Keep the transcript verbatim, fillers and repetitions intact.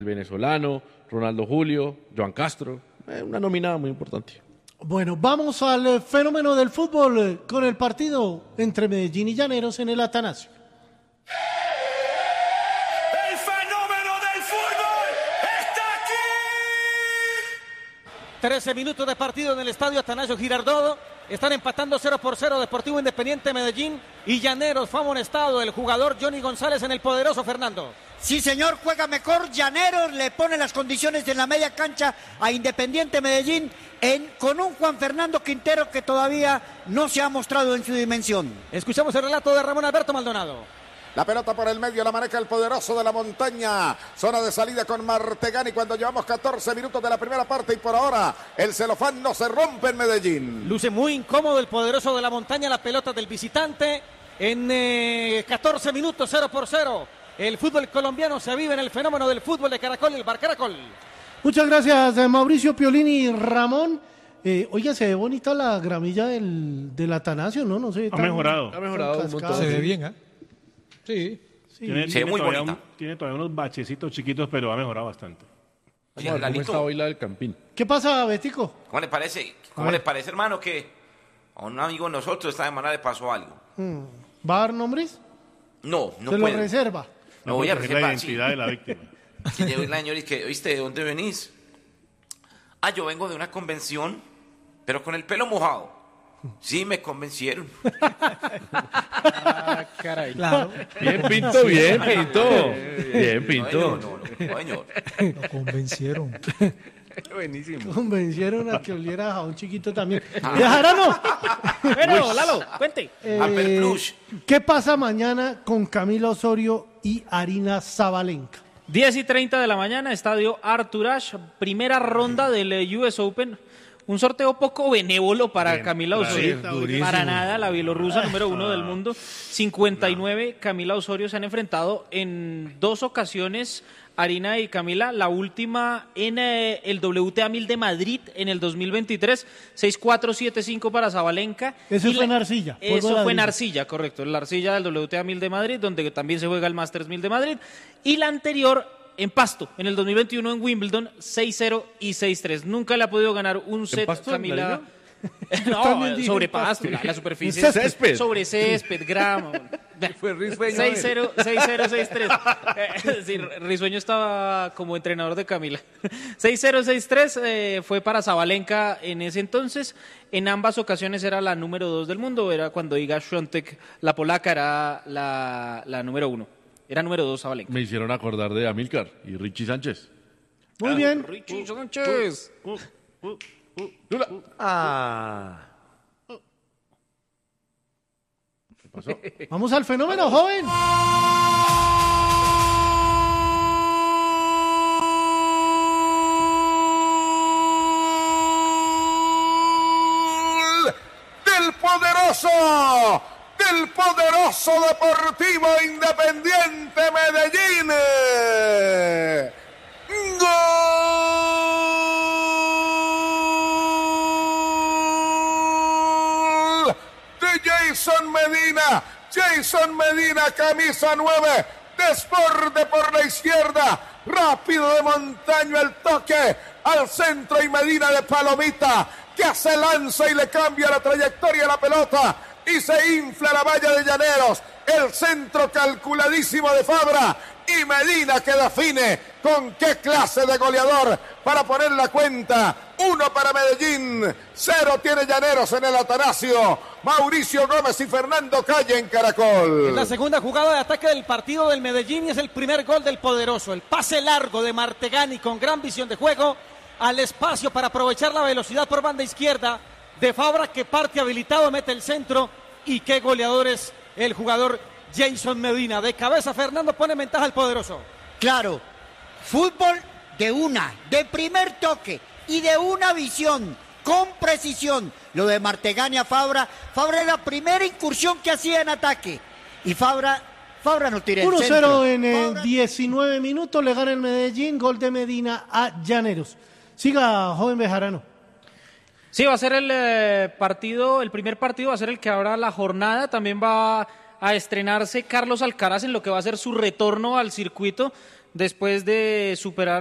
venezolano, Ronaldo Julio, Joan Castro, eh, una nominada muy importante. Bueno, vamos al eh, fenómeno del fútbol eh, con el partido entre Medellín y Llaneros en el Atanasio. ¡El fenómeno del fútbol está aquí! trece minutos de partido en el estadio Atanasio Girardot. Están empatando cero por cero Deportivo Independiente Medellín y Llaneros. Fue amonestado el jugador Johnny González en el poderoso Fernando. Sí, señor, juega mejor. Llaneros le pone las condiciones en la media cancha a Independiente Medellín en, con un Juan Fernando Quintero que todavía no se ha mostrado en su dimensión. Escuchamos el relato de Ramón Alberto Maldonado. La pelota por el medio, la maneja el poderoso de la montaña. Zona de salida con Martegani cuando llevamos catorce minutos de la primera parte y por ahora el celofán no se rompe en Medellín. Luce muy incómodo el poderoso de la montaña, la pelota del visitante en eh, catorce minutos, cero por cero. El fútbol colombiano se vive en el fenómeno del fútbol de Caracol, el Bar Caracol. Muchas gracias, eh, Mauricio Piolini y Ramón. Eh, oiga, se ve bonita la gramilla del, del Atanasio, ¿no? No sé. Ha mejorado. Ha mejorado un montón. Se ve bien, ¿eh? Sí. Sí. Tiene, Se tiene ve muy todavía bonita. un- tiene todavía unos bachecitos chiquitos, pero ha mejorado bastante. Vamos a ver cómo está hoy la del Campín. ¿Qué pasa, Betico? ¿Cómo le parece? ¿Cómo A le ver. parece, hermano, que a un amigo de nosotros esta semana le pasó algo? Hmm. ¿Va a dar nombres? No, no Se lo puedo. reserva. Me voy a proteger la reservar, sí. identidad de la víctima. Y llegó la señora y que, ¿oíste, de dónde venís? Ah, yo vengo de una convención, pero con el pelo mojado. Sí, me convencieron. Ah, caray. Claro. Bien, Pinto, bien, Pinto. Bien, Pinto. No, no, no, no, señor. Lo convencieron. Buenísimo. Convencieron a que oliera a un chiquito también. ¡Jarano! Bueno, Lalo, cuente. Alper Plus. ¿Qué pasa mañana con Camila Osorio y Arina Zabalenka? diez y treinta de la mañana, estadio Arthur Ashe, primera ronda del eh, U S Open. Un sorteo poco benévolo para Bien, Camila claro, Osorio. sí, durísimo. Para nada, la bielorrusa número uno del mundo. cincuenta y nueve, Camila Osorio se han enfrentado en dos ocasiones, Arina y Camila. La última en eh, el W T A mil de Madrid en el dos mil veintitrés. seis cuatro, siete cinco para Zabalenka. Eso Y fue la- en Arcilla. polvo de Eso fue en ladrillo. Arcilla, correcto. La Arcilla del W T A mil de Madrid, donde también se juega el Masters mil de Madrid. Y la anterior en Pasto, en el dos mil veintiuno en Wimbledon, seis cero y seis tres. Nunca le ha podido ganar un set Pasto, Camila. También No, dije sobre en Pasto. pasto, la, la superficie. En césped. Césped. Sobre césped, grama. Fue risueño. seis cero, seis cero, seis tres. Eh, sí, Risueño estaba como entrenador de Camila. seis cero, seis tres eh, fue para Zabalenka en ese entonces. En ambas ocasiones era la número dos del mundo. Era cuando Iga Świątek, la polaca, era la, la número uno. Era número dos Zabalenka. Me hicieron acordar de Amílcar y Richie Sánchez. Muy bien. Richie Sánchez. Lula. Ah. ¿Qué pasó? Vamos al fenómeno, joven. Del poderoso, del poderoso Deportivo Independiente Medellín. Gol de Jason Medina. Jason Medina, camisa nueve, desborde por la izquierda, rápido de Montaño el toque al centro y Medina de Palomita, que se lanza y le cambia la trayectoria a la pelota y se infla la valla de Llaneros, el centro calculadísimo de Fabra y Medina que define con qué clase de goleador para poner la cuenta. Uno para Medellín, cero tiene Llaneros en el Atanasio. Mauricio Gómez y Fernando Calle en Caracol. Es la segunda jugada de ataque del partido del Medellín y es el primer gol del poderoso. El pase largo de Martegani con gran visión de juego al espacio para aprovechar la velocidad por banda izquierda de Fabra, que parte habilitado, mete el centro. Y qué goleador es el jugador Jason Medina. De cabeza Fernando pone en ventaja al poderoso. Claro, fútbol de una, de primer toque y de una visión, con precisión. Lo de Martegani a Fabra, Fabra era la primera incursión que hacía en ataque. Y Fabra, Fabra no tira el uno centro. cero en eh, Fabra- diecinueve minutos. Le gana el Medellín. Gol de Medina a Llaneros. Siga, joven Bejarano. Sí, va a ser el eh, partido, el primer partido va a ser el que abra la jornada. También va a estrenarse Carlos Alcaraz en lo que va a ser su retorno al circuito después de superar